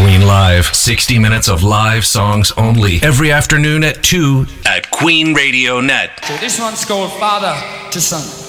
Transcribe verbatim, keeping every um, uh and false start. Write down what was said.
Queen Live. sixty minutes of live songs only. Every afternoon at two at Queen Radio Net. So this one's called Father to Son.